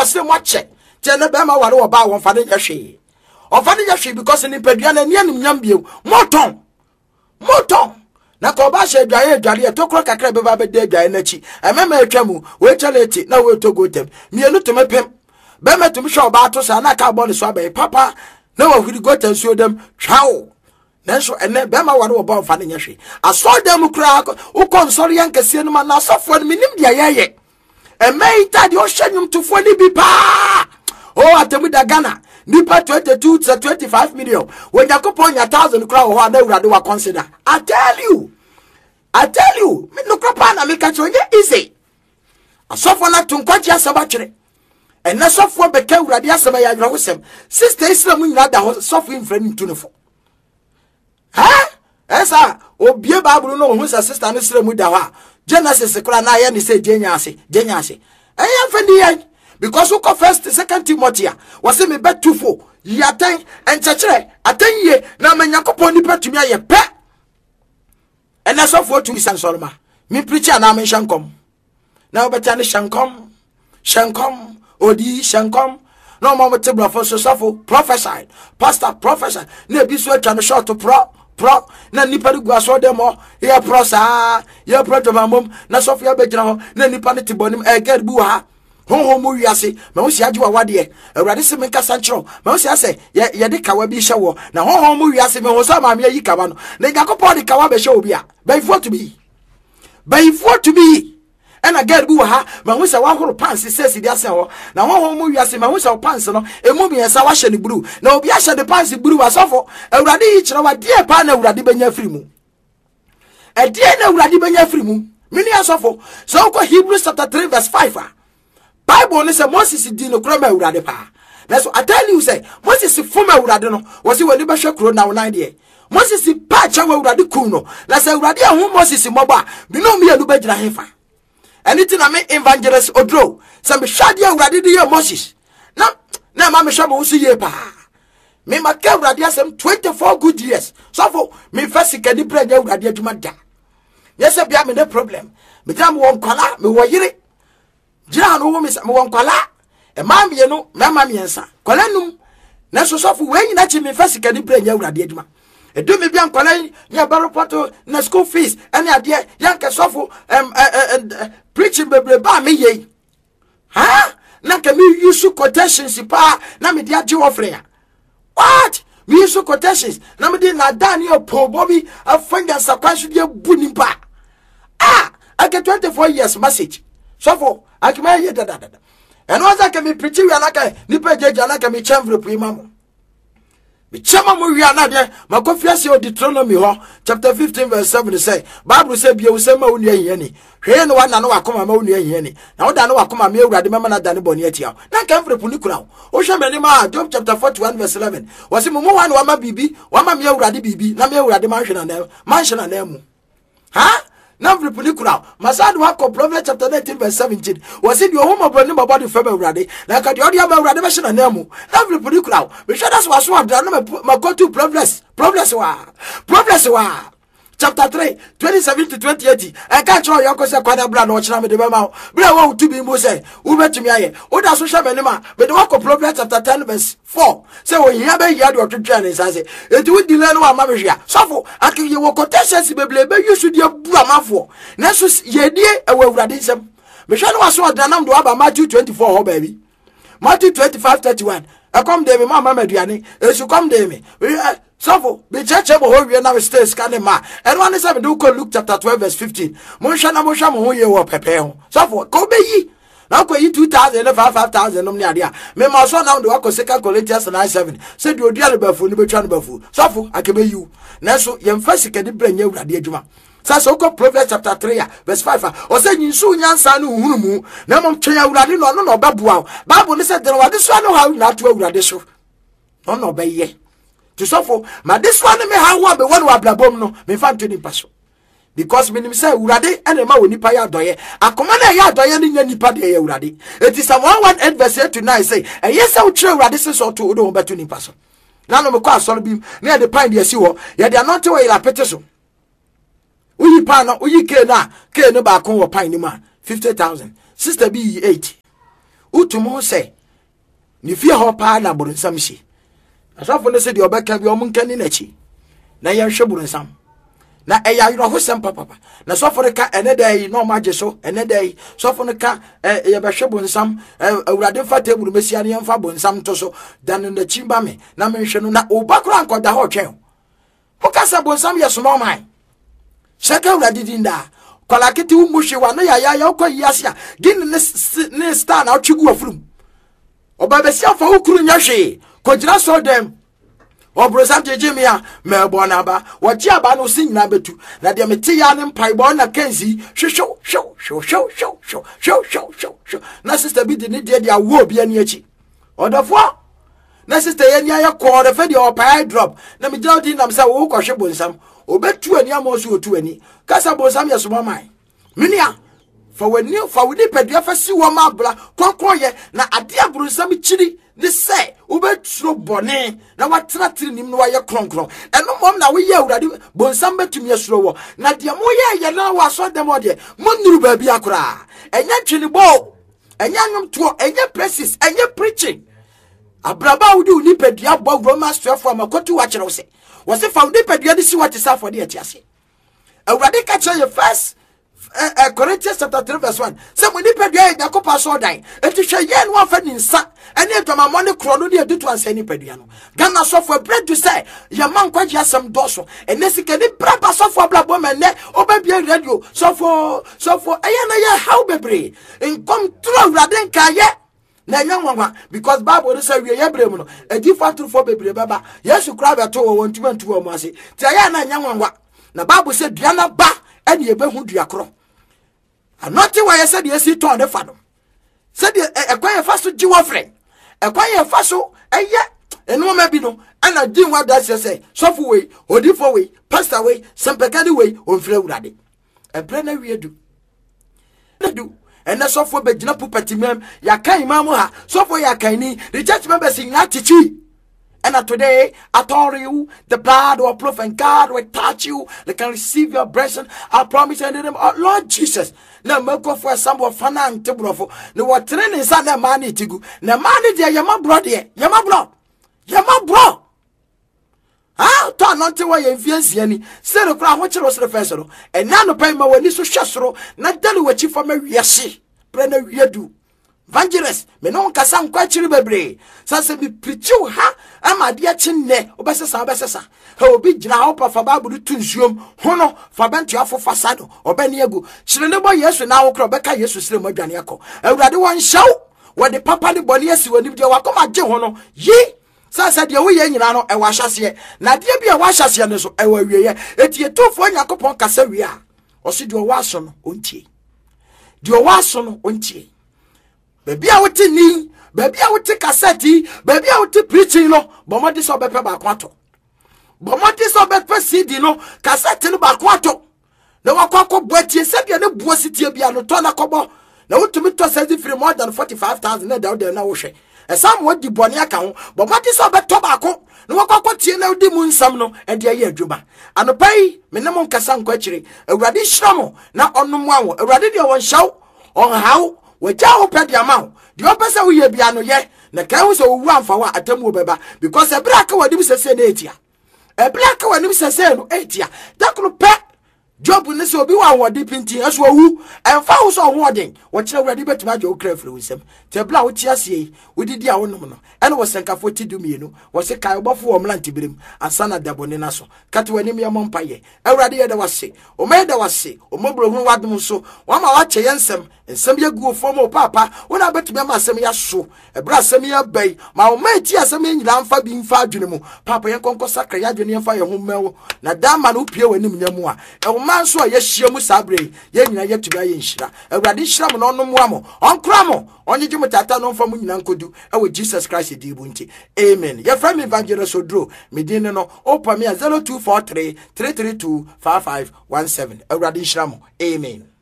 was the watch. Jenna Bama wale ba won fa de yehwe. On fa de yehwe because ni padua na ne anim nyam bio. Moton. Na ko ba she dwaye dware etokro kakra be ba be de dwaye na chi. Emema atwamu we chaleti na we togotem. Mienu to mepem. Be metum sho ba to sa na ka bo ne so abai papa. Na wa huri gotan so dem twawo. Nanso ene be ma wale ba won fa de yehwe. Aso dem kra u konsori yankese no ma na asofo no minim dia yeye. Emeita de ohyanum tofo ni bi pa. Oh, atemu da Ghana. Nipa 22 to 25 million. When Yakupon 1,000 crowd or whatever wa consider. I tell you. Me no crapa na me catch you easy. A suffer na tunkwaji asabachre. And na suffer beke uradi asaba ya yrawosem. Sister Islam ni da suffer friend tunefo. Ha? Esa obie Bible no hu sister no Islam da ha. Genesis kra na ya ni say Jenyase. Eya fendi yan. Because who go first, 2 Timothy, was me bet 2:4. Ye attend and chachere, attend ye, na menyakopon nipa to me ye pe. And that's all for to San Solomon. Me preacher na men shankom. Now betani shankom, odi shankom. No more table for so prophesy, pastor prophesy. Ne be so trying short to pro. Na nipa du gwaso dem o ye pro sa, ye pro to mamom, na Sofia be jira ho, na nipa ne tibonim e get bu ha. Ho mu wiase ma wo sia agwa wade awurade se menka sanchro ma wo sia se ye de kawa bi hye wo na ho mu wiase me ho so ma me yi kawa no na Yakobon de kawa be hye obi a by for to be and a girl bu ha ma wo sia wa horo pants se si dia se ho na ho mu wiase ma wo sia pants no emu bi ensa wa hye ne blue na obi a hye de pants blue asofo awurade yi kire wa die pa na awurade benya firi mu e die na awurade benya firi mu mini asofo so ko Hebrews chapter 3 verse 5 Bible say Moses di no kro ma awurade pa. That's what I tell you say Moses fo ma awurade no was he when be hwe kro na 9 dey. Moses pa cha wa awurade ku no. Na say awurade ahun Moses moba bi no me anu ba gira hefa. Anything na me evangelist odro. Say me hwade awurade di ye Moses. Na ma me hwe mo so ye pa. Me ma ka awurade asem 24 good years. So for me first kadi prayer awurade adwuma da. Yes bia me no problem. Me jam won kwala me wo yire. Jira no wo me won kwala e ma me no na ma me ensa kwala num na so sofu we na chi me fa sika ni branya awurade aduma e do me bia kwala ni abaropoto na school fees ene ade yanka sofu preaching bebre ba me ye ha na ka me use quotations pa na me dia je ofre what me use quotations na me dey na Daniel po bobi afanga sakwansu dia bunimpa I get 24 years message so for akima ye da and once I can be preaching we anaka nipa jeje anaka me chamvre pu imam me chama mo wi anade makofia se Deuteronomy ho chapter 15 verse 7 say Bible say bia wo say ma wonu ahiya ni hwe ne wa na no wakoma ma wonu ahiya ni na wo da no wakoma me awurade mema na da ne boni atia na kamvre pu ni kura wo hwe me ni ma Job chapter 41 verse 11 wase mo wa na wa ma bibi wa ma me awurade bibi na me awurade ma hwe na na mu ha now Pulikura, Masad Wako, Proverbs chapter 19, verse 17. Was it your home of Brandon body February Radi? Like at the audio about Radimation and Nemu. Now Pulikura, we should us was what my go to Proverbs chapter 3, 27 to 28. I can't show your cosa quite a brand or channel the Bama. Bravo to be Mose, Uber to me. Oda social manema, but the work of Proverbs chapter 10, verse 4. So when you have a yard or 2 journeys, I say, it would delay no Mamma. So I can you walk quotations, baby, you should your Brahma for. Nessus, ye dear, away radism. Michelle was what Danam do about Matthew 24, baby. Matthew 25, 31. I come there, Mamma Mediani, as you come there, me. So, be church able we now stay scanning ma. And one is do Luke chapter 12, verse 15. Moshana who you were prepare. So for go be ye. Now go ye 2,000 and 5,000 idea. Me my son now do I 2 Corinthians 9:7. Said you dear befu, you be trying befu. So for I can be you. Now so you first can bring you radiajuma. So go Proverbs chapter 3, verse 5. Or say you soon yansa no humu. Na mom twenya urade no babua. Bible said there was this one how not to urade so. No be ye. To suffer, but this one me how one be one wa blabom no me fan to ni paso because me say urade and ma woni pa ya doye akoma na ya doye ni nya nipa de ya urade it is Psalm 118 verse 8 to 9 say and yes I try urade say so to do beto ni paso na no me kwa asoro bi na de pan de asi wo ya de not we la pete so uyi pan no uyi ke no ba kon wo pan ni ma 50,000 sister be 80 utumo say ni fie ho pa na boronsam hye asafo ne se de obeka bi omunkani na chi na ye hwe boronsam na eya yiro ho sem papa na sofo ne ka ene dai no ma so ene dai sofo ne ka ye be hwe boronsam awurade fa teburu mesia ne yemfa boronsam to so dan na chi ba me na me hwe no na obakura ankoda ho twen ho kasa boronsam ye so man shaka awurade dinda kwala kiti umushi wa na ya ukwa yasia gini ne star na otwigu afurum obabesia fa ukuru nyahwe kojira so dem obrosam jejemia mebo na ba woti aba no sinyina betu na de meti ya ne mpaibo na kenzi hwehwo na sister bi de ne de awo obi ani achi odofo na sister ye nia ya ko de fe de opai drop na me jira odi nam say wo kwhwe bonsam obetu ani amoso otu ani kasa bonsam ye so man minia fa wani pedua fa si wo ma bla konkon na ade abronsam chiri ne say obetro bone na watena tiri nim no waye kronkron eno mom na we ye awurade bonsam betumi asuro wo na de mo ye na wa so dem ode monuru ba bi akora enya twini bo enya nwom to enya praises enya preaching abraba wudi uni pedua bo Romans 12 amakotu wa kire wo se fa wudi pedua de si wate sa for de atiase awurade ka kire ye first Corinthians chapter 3 verse 1. Say when you pedua Yakob so die. It is ye no afa ninsa. Ene dwama money krono de adu to ansa ni pedua no. Gana so for bread to say your man kwaji asem doso. Ene sika ni braba so for blabo menne obabia radio so for aya na ye how bebre. In come through raden kaye. Na nyanwa because Bible say we ye brem no. E different through for bebre baba. Yesu kra be to wo ntumantu wo mo ase. Ti aya na nyanwa na Bible say duana ba ene ye behu duakro. Anoti wa ye said yes to the fadom. Said e kwa ye faso jiwa friend. E kwa ye faso eye eno ma bi no ana din wa da say sofu we odifo we pastor we sempekani we onfre wurade. E bre na wie du. Ena sofu be gina pupati mem ya kan imam ha sofu ya kan ni the church members in attitude. And today, I told you, the blood will proof and God will touch you. They can receive your blessing. I promise you in the name of Lord Jesus. Now, make for example, fanan to brofo. No what training is on the money to go. The money there, yama bro there. Yama bro. Ah, turn on to why you influence any. Say the crowd, what you was the first. And now the payment when this was shasro. Not tell you what you for me, yes. Pray no you do. Evangelist, me no kasa nkwa chiri bebre. Sase bi preachu ha ama de chinne obesesa. Ha obi gina ha opa fa Bible tu nsuom hono fa bentu afofa sado obani egu. Chire ne bo Yesu na wokro beka Yesu sire mo adwane akọ. Awurade won hyew wo de papa de boni asi woni de wakoma gye hono. Yi sase de wo ye nyina no e wa hyase na de bi e wa hyase ne so e wa wieye. Etie tofo Yakobon kasa wi a. Osi de wo aso no ontie. De wo aso no ontie. Baby a wote ni, baby a wote cassette, baby a wote preaching no, bomodi so bepe ba kwato. Bomodi so bepe CD no, cassette no ba kwato. Na wakoko bwetie se bia ne buo sitie bia no to na kobo. Na wotumi to send free more than 45,000 na da na wo hwe. E sam wodi bone aka ho, bomodi so beto ba ko. Na wakoko tie na wodi mu nsam no, e de ye adwuma. Anopai, me ne mo nkasa nkwa kire. Awurade hyiramo na onnom awo. Awurade de won hyaw, on haw. Waja ho pedi amao de opese wo ye bia no ye na kan wo se wo amfa wa atamu beba because e bra ka wadi sese na etia e bra ka wadi sese no etia dakro pe job ne se obi wa wodi pinti aso wu emfa wo so ho oden wo kire wadi betuma je wo kra firi wisem te bra wo ti ase wo didi a wo nom no ene wo senkafo ti du mienu wo se kai obofo wo mlanti birem asana dabone na so kate wani me yampa ye awurade ye da wase o me da wase o mobro hu wadum so wa ma wa che yensem ensem ye gu ofo mo papa wo na betuma ma asem ya so e bra asem ya bai ma wo ma ti asem nyira mfa bi mfa adwene mu papa ye konko sakra ya adwene mfa ye ho mewo na dama no pie wani mnyamu a e manso a yehia mu sabre ye nyina yetuba ye nhira awurade nhira mo no nom wa mo onkra mo onyeje mutata no mfa mu nyina nkodu e wo Jesus Christ di bunti amen ye from evangelist Odro medine no opa me 0243 332 5517 awurade nhira mo amen.